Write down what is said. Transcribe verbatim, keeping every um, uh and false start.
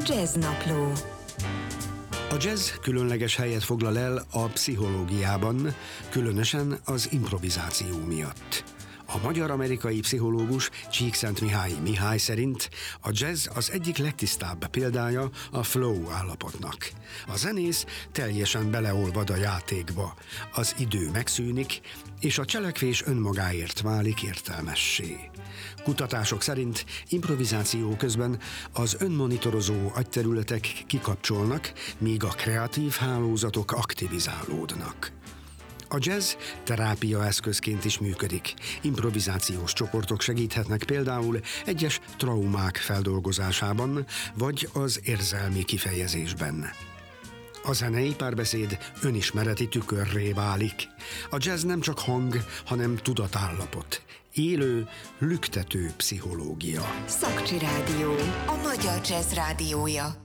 Jazznapló. A jazz különleges helyet foglal el a pszichológiában, különösen az improvizáció miatt. A magyar-amerikai pszichológus Csíkszentmihályi Mihály szerint a jazz az egyik legtisztább példája a flow állapotnak. A zenész teljesen beleolvad a játékba, az idő megszűnik, és a cselekvés önmagáért válik értelmessé. Kutatások szerint improvizáció közben az önmonitorozó agyterületek kikapcsolnak, míg a kreatív hálózatok aktivizálódnak. A jazz terápia eszközként is működik. Improvizációs csoportok segíthetnek például egyes traumák feldolgozásában, vagy az érzelmi kifejezésben. A zenei párbeszéd önismereti tükörré válik. A jazz nem csak hang, hanem tudatállapot. Élő, lüktető pszichológia. Szakcsi Rádió, a magyar jazz rádiója.